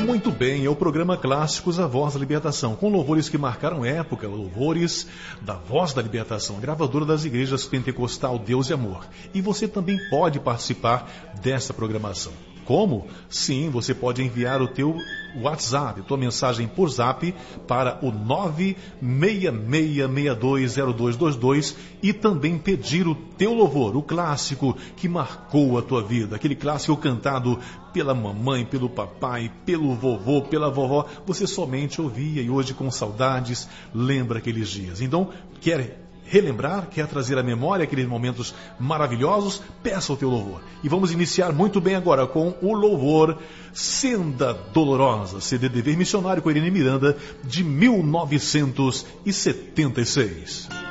Muito bem, é o programa Clássicos, a Voz da Libertação, com louvores que marcaram época, louvores da Voz da Libertação, gravadora das igrejas Pentecostal Deus e Amor. E você também pode participar dessa programação. Como? Sim, você pode enviar o teu WhatsApp, tua mensagem por Zap para o 966620222 e também pedir o teu louvor, o clássico que marcou a tua vida, aquele clássico cantado pela mamãe, pelo papai, pelo vovô, pela vovó, você somente ouvia e hoje com saudades lembra aqueles dias. Então, quer relembrar, quer trazer à memória aqueles momentos maravilhosos, peça o teu louvor. E vamos iniciar muito bem agora com o louvor Senda Dolorosa, CD Dever Missionário com Irene Miranda, de 1976.